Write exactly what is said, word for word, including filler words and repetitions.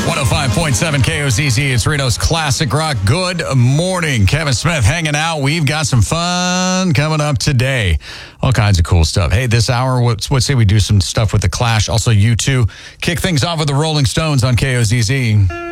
one oh five point seven K O Z Z. It's Reno's Classic Rock. Good morning. Kevin Smith hanging out. We've got some fun coming up today. All kinds of cool stuff. Hey, this hour, let's, let's say we do some stuff with The Clash. Also, U two kick things off with the Rolling Stones on K O Z Z.